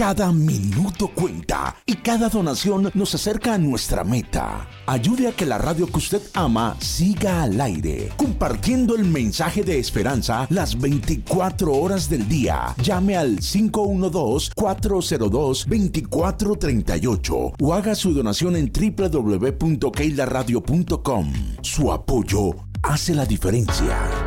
Cada minuto cuenta y cada donación nos acerca a nuestra meta. Ayude a que la radio que usted ama siga al aire, compartiendo el mensaje de esperanza las 24 horas del día. Llame al 512-402-2438 o haga su donación en www.keilaradio.com. Su apoyo hace la diferencia.